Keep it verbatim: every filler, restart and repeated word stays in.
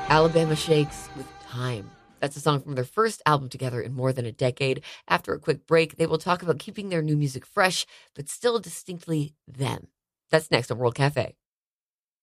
Alabama Shakes with Time. That's a song from their first album together in more than a decade. After a quick break, they will talk about keeping their new music fresh, but still distinctly them. That's next on World Cafe.